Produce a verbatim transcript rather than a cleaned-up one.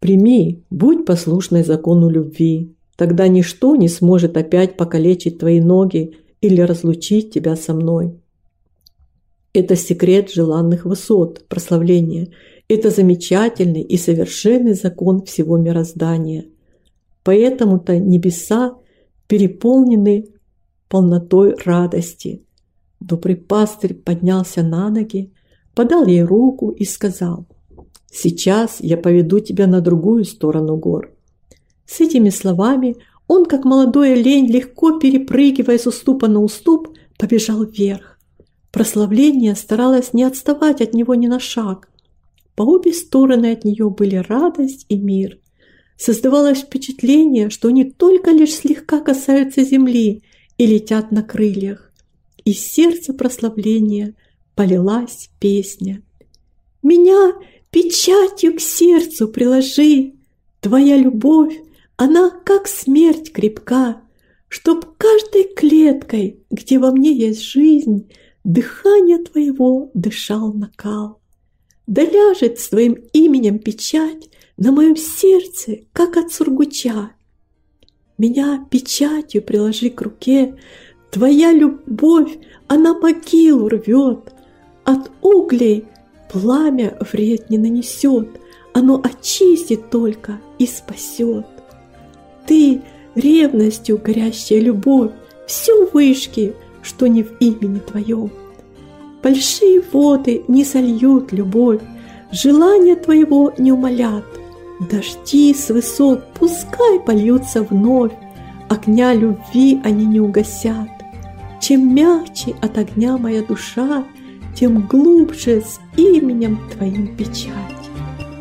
Прими, будь послушной закону любви, тогда ничто не сможет опять покалечить твои ноги или разлучить тебя со мной. Это секрет желанных высот, прославления. Это замечательный и совершенный закон всего мироздания. Поэтому-то небеса переполнены полнотой радости. Добрый пастырь поднялся на ноги, подал ей руку и сказал: «Сейчас я поведу тебя на другую сторону гор». С этими словами он, как молодой олень, легко перепрыгивая с уступа на уступ, побежал вверх. Прославление старалось не отставать от него ни на шаг. По обе стороны от нее были радость и мир. Создавалось впечатление, что они только лишь слегка касаются земли и летят на крыльях. Из сердца прославления полилась песня. «Меня печатью к сердцу приложи, твоя любовь, она как смерть крепка, чтоб каждой клеткой, где во мне есть жизнь, дыхание твоего дышал накал. Да ляжет с твоим именем печать на моем сердце, как от сургуча. Меня печатью приложи к руке, твоя любовь, она могилу рвет, от углей пламя вред не нанесет, оно очистит только и спасет. Ты, ревностью горящая любовь, все вышки, что не в имени твоем. Большие воды не сольют любовь, желания твоего не умолят. Дожди с высот пускай польются вновь, огня любви они не угасят. Чем мягче от огня моя душа, тем глубже с именем твоим печать.